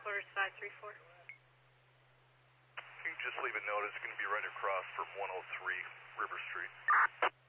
headquarters 534. You can just leave a note. It's going to be right across from 103 River Street.